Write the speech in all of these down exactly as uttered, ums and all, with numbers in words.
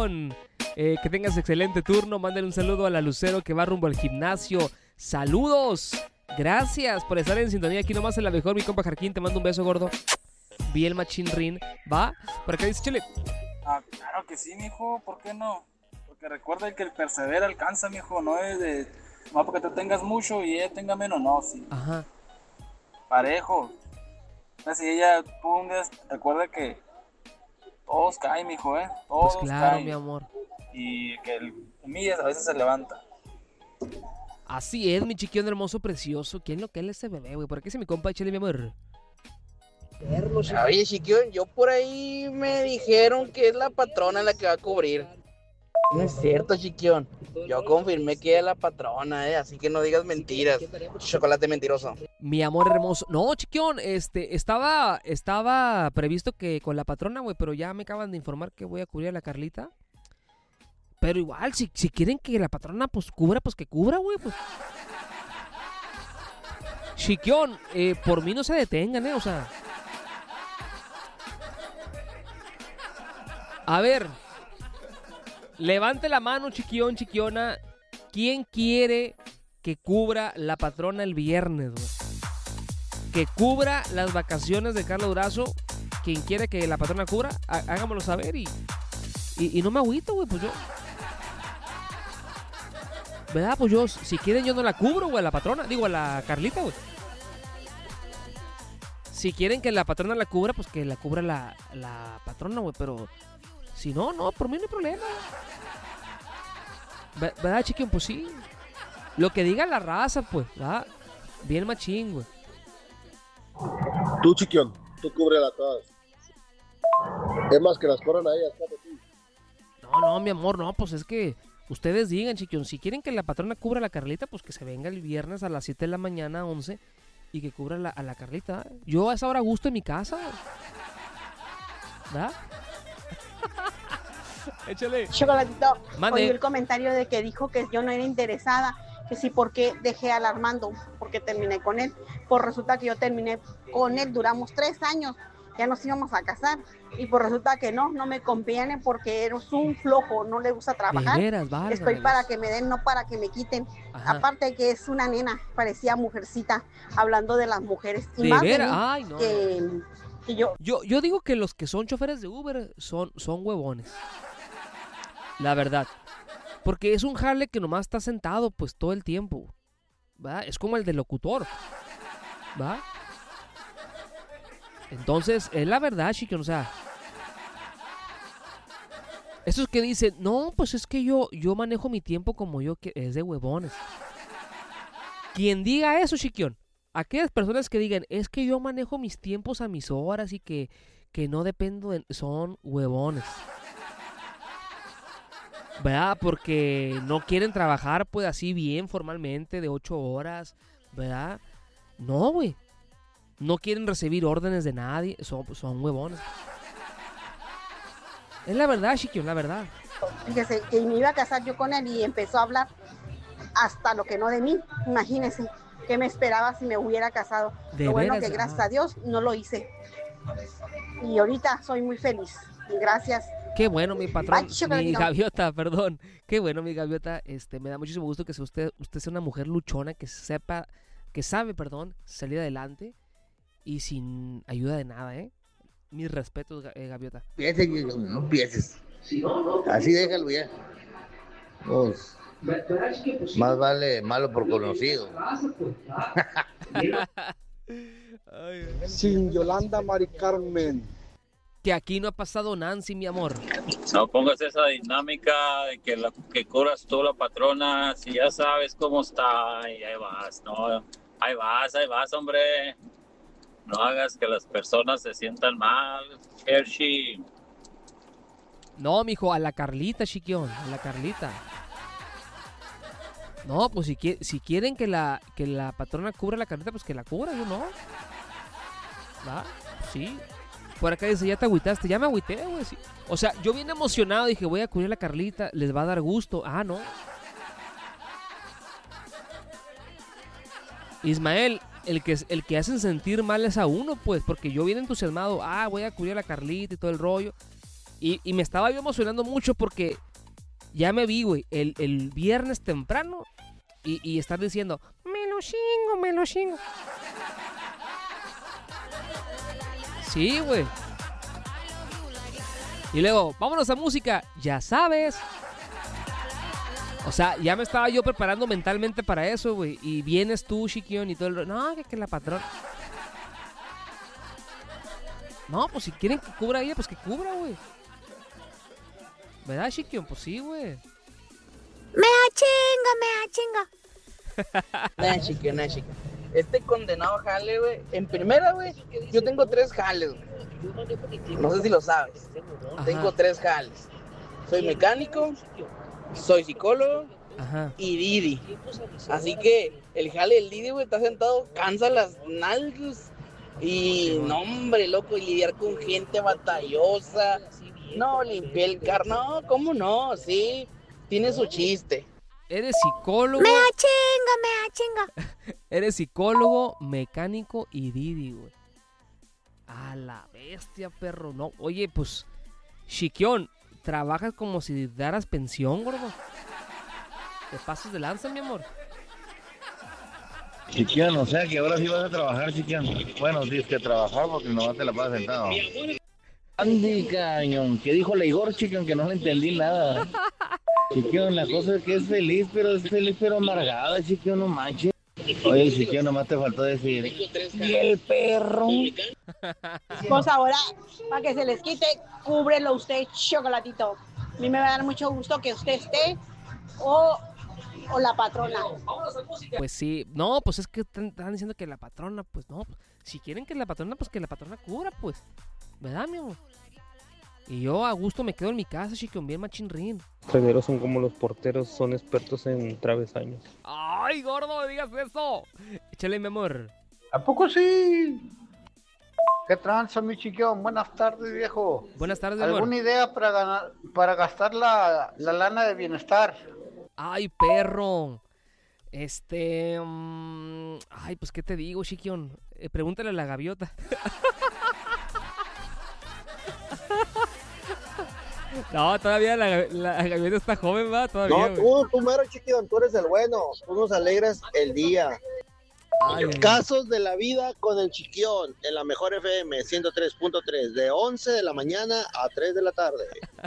Chiquión. Eh, que tengas excelente turno. Mándale un saludo a la Lucero que va rumbo al gimnasio. ¡Saludos! Gracias por estar en sintonía. Aquí nomás en la mejor, mi compa Jarquín. Te mando un beso, gordo. Vi el machín rin. ¿Va? Por acá dice Chile. Ah, claro que sí, mijo. ¿Por qué no? Porque recuerda que el persevera alcanza, mijo. No es de... No porque tú tengas mucho y ella tenga menos. No, sí. Ajá. Parejo. Si ella, pum, recuerda que todos caen, mijo, ¿eh? Todos Pues claro, caen. mi amor. Y que el humillas a veces se levanta. Así es, mi chiquión hermoso, precioso. ¿Quién lo que él ese bebé, güey? ¿Por qué dice mi compa Chile, mi amor? Oye, chiquión, yo por ahí me dijeron que es la patrona la que va a cubrir. No es cierto, chiquión. Yo confirmé que es la patrona, eh, así que no digas mentiras. Chocolate mentiroso. Mi amor hermoso. No, chiquión, este, estaba, estaba previsto que con la patrona, güey, pero ya me acaban de informar que voy a cubrir a la Carlita. Pero igual, si, si quieren que la patrona, pues, cubra, pues, que cubra, güey, pues. Chiquión, eh, por mí no se detengan, eh, o sea. A ver. Levante la mano, chiquión, chiquiona. ¿Quién quiere que cubra la patrona el viernes, güey? Que cubra las vacaciones de Carlos Durazo. Quien quiere que la patrona cubra, há- hágamelo saber y, y, y no me agüito, güey, pues yo. ¿Verdad? Pues yo, si quieren yo no la cubro, güey, a la patrona. Digo, a la Carlita, güey. Si quieren que la patrona la cubra, pues que la cubra la, la patrona, güey, pero... Si no, no, por mí no hay problema. Ve- ¿Verdad, chiquión? Pues sí. Lo que diga la raza, pues, ¿verdad? Bien machín, güey. Tú, chiquión, tú cúbrela a todas. Es más, que las corran a ellas, ¿sabes? No, no, mi amor, no, pues es que ustedes digan, chiquión, si quieren que la patrona cubra a la Carlita, pues que se venga el viernes a las siete de la mañana, once, y que cubra la, a la Carlita. Yo a esa hora gusto en mi casa, güey. ¿Verdad? Échale. Chocolatito, Mande. oí el comentario de que dijo que yo no era interesada, que sí, ¿por qué dejé al Armando? Porque terminé con él. Pues resulta que yo terminé con él, duramos tres años, ya nos íbamos a casar. Y pues resulta que no, no me conviene porque eres un flojo, no le gusta trabajar. De veras, válgame Estoy Dios. para que me den, no para que me quiten. Ajá. Aparte que es una nena, parecía mujercita, hablando de las mujeres. Y De más veras, de mí, ay, no. que, que yo... Yo, yo digo que los que son choferes de Uber son, son huevones. La verdad. Porque es un jale que nomás está sentado pues todo el tiempo. ¿Va? Es como el del locutor. ¿Va? Entonces, es la verdad, chiquión, o sea. Esos que dicen, no, pues es que yo, yo manejo mi tiempo como yo quiero, es de huevones. Quien diga eso, chiquión, aquellas personas que digan, es que yo manejo mis tiempos a mis horas y que, que no dependo de... Son huevones. ¿Verdad? Porque no quieren trabajar pues así bien formalmente de ocho horas, ¿verdad? No, güey. No quieren recibir órdenes de nadie, son, son huevones. Es la verdad, chiquión, la verdad. Fíjese que me iba a casar yo con él y empezó a hablar hasta lo que no de mí. Imagínese qué me esperaba si me hubiera casado. De Lo bueno veras, que gracias ah. a Dios no lo hice. Y ahorita soy muy feliz. Y gracias. Qué bueno, mi patrón, Ay, chocolate, mi no. gaviota, perdón. Qué bueno, mi gaviota. Este, me da muchísimo gusto que sea usted, usted sea una mujer luchona, que sepa, que sabe, perdón, salir adelante y sin ayuda de nada, ¿eh? Mis respetos, ga- eh, gaviota. Piense que no empieces. Así déjalo ya. Pues, más vale malo por conocido. Sin Yolanda Mari Carmen. Que aquí no ha pasado Nancy, mi amor. No pongas esa dinámica de que, la, que cobras tú la patrona, si ya sabes cómo está, y ahí vas, no, ahí vas, ahí vas, hombre. No hagas que las personas se sientan mal, Hershey. No, mijo, a la Carlita, chiquión, a la Carlita. No, pues si, qui- si quieren que la, que la patrona cubra la Carlita, pues que la cubra, yo no. ¿Va? Sí. Por acá dice, ya te agüitaste. Ya me agüité, güey. Sí. O sea, yo bien emocionado dije, voy a cubrir a la Carlita, les va a dar gusto. Ah, no. Ismael, el que, el que hacen sentir mal es a uno, pues, porque yo bien entusiasmado, ah, voy a cubrir a la Carlita y todo el rollo. Y, y me estaba yo emocionando mucho porque ya me vi, güey, el, el viernes temprano y, y estar diciendo, me lo chingo, me lo chingo. Sí, güey. Y luego, vámonos a música, ya sabes. O sea, ya me estaba yo preparando mentalmente para eso, güey. Y vienes tú, Chiquión, y todo el... No, que, que la patrona... No, pues si quieren que cubra ella, pues que cubra, güey. ¿Verdad, Chiquión? Pues sí, güey. Me achinga, me achinga. Nah, chica, nah, chica. Este condenado jale, güey. En primera, güey, yo tengo tres jales, güey. No sé si lo sabes. Ajá. Tengo tres jales. Soy mecánico, soy psicólogo Ajá. y Didi. Así que el jale del Didi, güey, está sentado, cansa las nalgas. Y no, hombre, loco, y lidiar con gente batallosa. No, limpié el carro. No, ¿cómo no? Sí, tiene su chiste. Eres psicólogo. Me achinga, me achinga. Eres psicólogo, mecánico y Didi, güey. A la bestia, perro. No, oye, pues, Chiquión, trabajas como si daras pensión, gordo. Te pasas de lanza, mi amor. Chiquión, o sea que ahora sí vas a trabajar, Chiquión. Bueno, tienes que trabajar porque nomás te la pasas sentado. Andy, cañón. ¿Qué dijo la Igor, Chiquión? Que no le entendí nada. Chiquión, la cosa es que es feliz, pero es feliz, pero amargada, Chiquión, no manches. Oye, Chiquión, nomás te faltó decir. ¿Y el perro? Pues ahora, para que se les quite, cúbrelo usted, chocolatito. A mí me va a dar mucho gusto que usted esté o, o la patrona. Pues sí, no, pues es que están, están diciendo que la patrona, pues no. Si quieren que la patrona, pues que la patrona cubra, pues. ¿Verdad, mi amor? Y yo a gusto me quedo en mi casa, Chiquión, bien machinrín. Los traveros son como los porteros, son expertos en travesaños. ¡Ay, gordo, no digas eso! Échale, mi amor. ¿A poco sí? ¿Qué tranza, mi chiquión? Buenas tardes, viejo. Buenas tardes, mi amor. ¿Alguna idea para ganar, para gastar la, la lana de bienestar? ¡Ay, perro! Este... Um... Ay, pues, ¿qué te digo, Chiquión? Eh, pregúntale a la gaviota. No, todavía la, la gaviota está joven, va, todavía. No, tú, tú mero, Chiquión, tú eres el bueno. Tú nos alegras el día. Ay, ay. Casos de la vida con el Chiquión en la mejor F M ciento tres punto tres de once de la mañana a tres de la tarde.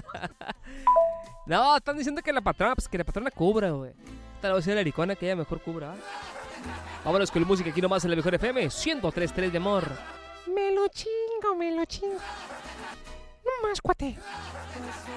No, están diciendo que la patrona, pues que la patrona cubra, güey. Tal vez sea la ericona que ella mejor cubra. ¿eh? Vámonos con la música aquí nomás en la mejor F M ciento tres punto tres de amor. Me lo chingo, me lo chingo. No más, cuate.